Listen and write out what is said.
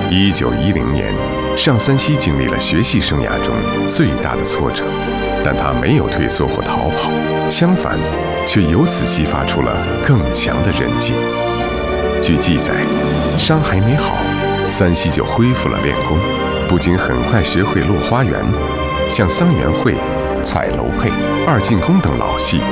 1910年，上三溪经历了学习生涯中最大的挫折，但他没有退缩或逃跑，相反，却由此激发出了更强的韧劲。据记载，伤还没好，三溪就恢复了练功，不仅很快学会落花园，像桑园会、彩楼配、二进宫等老戏